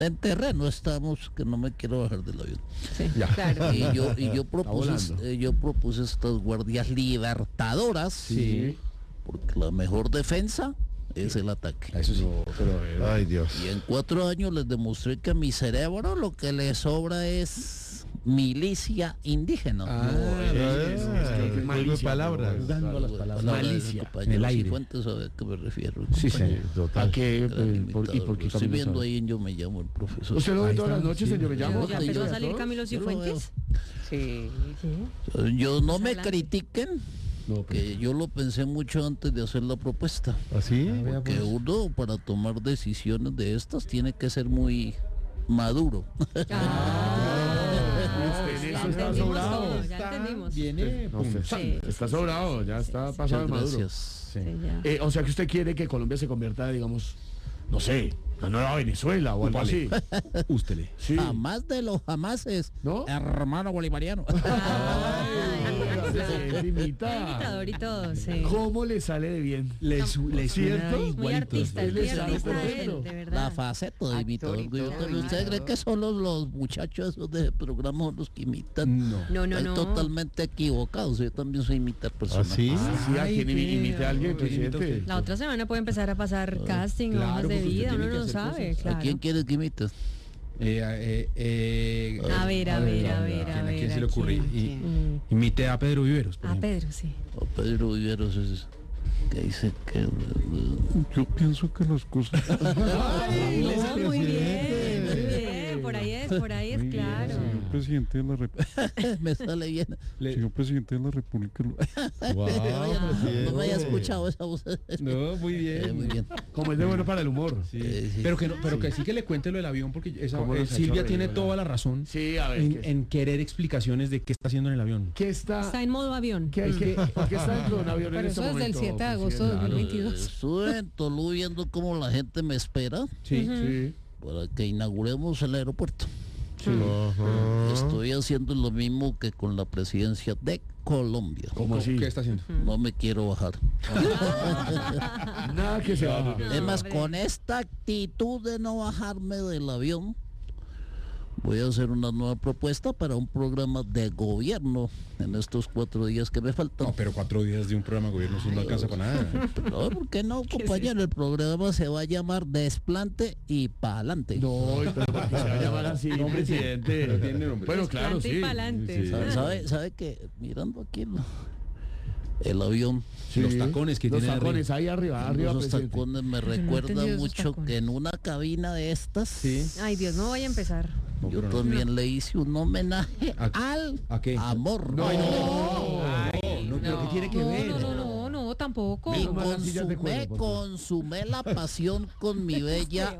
En terreno estamos, que no me quiero bajar del avión. Sí, claro. Yo propuse estas guardias libertadoras, Sí. porque la mejor defensa es el ataque. Eso sí. Ay, Dios. Y en 4 años les demostré que a mi cerebro lo que le sobra es milicia indígena. Juego de palabras. Jugando a las palabras. Malicia. En el aire. Fuentes sabe a qué me refiero. Sí, compañero. señor. Total. ¿A qué? Gran ¿Y imitador. por qué Lo estoy Camilo viendo sabe? ahí en Yo Me Llamo, el profesor. ¿Usted lo ve Ahí todas las está, noches, sí. señor? ¿Me llamo? ¿Ya empezó a salir Camilo Yo lo Cifuentes? Sí. Yo no me Adelante. critiquen, No, que yo lo pensé mucho antes de hacer la propuesta. ¿Así? Que uno para tomar decisiones de estas tiene que ser muy maduro. Ya Eso está entendimos sobrado. todo, ya entendimos. Viene. No, Sí. Está sobrado, ya está pasado de Muchas maduro. gracias. Sí, ya. O sea que usted quiere que Colombia se convierta, digamos, no sé, la nueva Venezuela o algo así. Ústele. Sí. Jamás de los jamases, ¿No? hermano bolivariano. Se limita. Imitador y todo, sí. ¿Cómo le sale de bien? Le suena ¿Cierto? Muy igualito. artista, es muy Él sabe artista perfecto. él, de La verdad. faceta de Actor imitador. y todo, ¿Usted cree que solo los muchachos esos de programa son los que imitan? No. No. Están totalmente equivocados. Yo también soy imitar personas. ¿Así? Sí, ¿a quién imite a alguien, ¿quién imita presidente? usted? La otra semana puede empezar a pasar casting, claro, hojas de porque usted vida, tiene uno que no hacer sabe, cosas. claro. ¿A quién quieres que imites? A ver, a ver. ¿A quién se le ocurre? quién? Imite a Pedro Viveros, por A ejemplo. Pedro, sí. O Pedro Viveros es que dice que yo pienso que las cosas No, muy bien, muy bien. Por ahí es, claro. Presidente de la República. me sale bien. Señor presidente de la República. No me haya escuchado esa voz. No, muy bien. Muy bien. Como es de bueno para el humor. Sí. Sí. Pero que no, pero que sí que le cuente lo del avión, porque ¿Cómo nos ha Silvia hecho tiene reír, toda verdad? la razón Sí, a ver. en querer explicaciones de qué está haciendo en el avión. ¿Qué está? Está en modo avión. ¿Qué está dentro de un avión en Pero este eso es del momento? 7 de agosto de presidente? 2022. Estuve en Tolú viendo cómo la gente me espera Sí. Sí. para que inauguremos el aeropuerto. Ajá. Estoy haciendo lo mismo que con la presidencia de Colombia. ¿Cómo así? ¿Qué está haciendo? No me quiero bajar. Nada que se va. Es más, hombre. con esta actitud de no bajarme del avión, voy a hacer una nueva propuesta para un programa de gobierno en estos 4 días que me faltan. No, pero 4 días de un programa de gobierno eso no alcanza para nada. No, ¿por qué no, compañero? El programa se va a llamar Desplante y Pa'lante. No, pero ¿por qué se va a llamar así, presidente? pero tiene nombre. Bueno, claro, Desplante y sí. pa'lante. Sí. ¿Sabe que mirando aquí el avión, Los tacones que Los tiene tacones ahí arriba, esos presidente. tacones me no he recuerda entendido esos mucho tacones. que en una cabina de estas Sí. Ay, Dios, no vaya a empezar. No, yo pero no. también le hice un homenaje ¿A- al a qué? amor. No, pero ¿qué tiene que ver? No, tampoco. Y Menos mal las sillas de cuero, porque- consumé la pasión con mi bella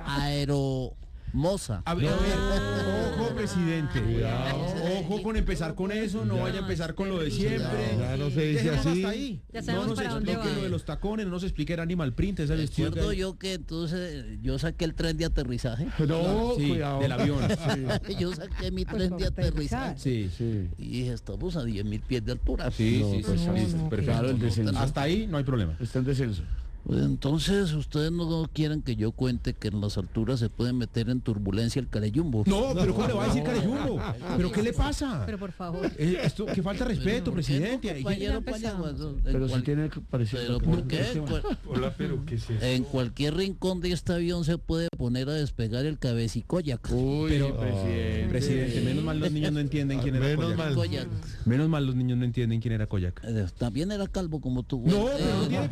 aeromoza. A ver, ojo, presidente. Ojo con empezar con eso, no vaya a empezar con lo de siempre. Ya no se dice Dejémoslo así. hasta ahí. Ya sabemos no nos para dónde explique va. lo de los tacones, no nos explique el Animal Print, ese vestido que Recuerdo hay. yo que entonces yo saqué el tren de aterrizaje. No, Sí, cuidado. del avión. Yo saqué mi Pues tren por de aterrizaje. Sí. Sí. Y dije, estamos a 10.000 pies de altura. Sí, No, sí, pues, sí, no, sí, no, perfecto. claro, el descenso. Hasta ahí no hay problema. Está en descenso. Pues entonces ustedes no quieren que yo cuente que en las alturas se puede meter en turbulencia el careyumbo. No, pero ¿cómo le va a decir careyumbo? ¿Pero qué le pasa? Pero por favor. Esto, que falta de respeto, presidente. Hay que- Compañero Ya empezamos. Paniagua, Pero en si tiene parecido. pero ¿por qué? Hola, pero ¿qué es eso? En cualquier rincón de este avión se puede poner a despegar el cabecicoyac. Uy, Pero, presidente. menos mal los niños no entienden quién era Menos Koyak. mal. Koyak. Menos mal los niños no entienden quién era Koyak. También era calvo como tú. No, pero no tiene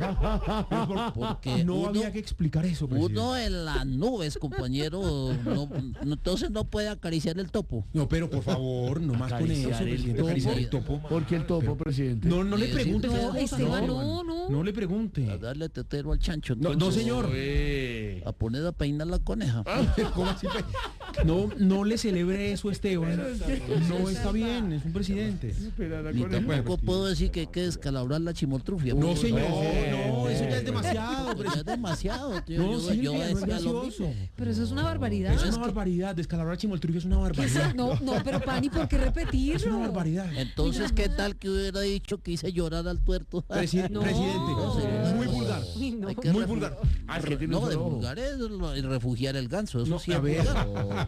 porque no uno- había que explicar eso, presidente. Uno en las nubes, compañero, entonces no puede acariciar el topo. No, pero por favor, no más con eso, Acariciar el presidente, topo. acariciar el topo. ¿Por qué el topo, presidente? No, no le Sí, pregunte. sí. esas No, cosas, Esteban, no. No le pregunte. A darle tetero al chancho. No, entonces, señor. Uy. A poner a peinar la coneja. ¿Cómo así? No, no le celebre eso, Esteban. No está bien, es un presidente. Espera, la Ni coneja. tampoco puedo decir que hay que descalabrar la chimoltrufia. No, porque- señor, no, eso ya es demasiado. Pero ya es demasiado, tío. No, yo Silvia, no es decía lo gracioso. mismo. Pero eso es una barbaridad. Es una barbaridad, descalabrar chimoltrufia es una barbaridad. No, pero Pani, ¿por qué Es una repetirlo? barbaridad. Entonces, ¿qué tal que hubiera dicho que hice llorar al tuerto? Presidente, No, muy señor. vulgar. vulgar. Uy, no. Hay que Muy refu- vulgar. Ah, es que tiene un No, de solo ojo. vulgar es refugiar el ganso. Eso No, sí a es ver. vulgar.